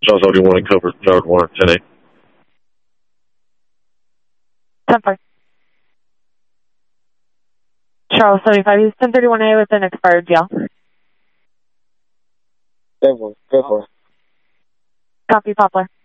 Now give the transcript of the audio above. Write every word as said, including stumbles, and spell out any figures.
Charles seventy-one and cover, yard one, ten eight. ten four. Charles seventy-five, use ten thirty-one A with an expired G L. ten four, ten four. Copy, Poplar.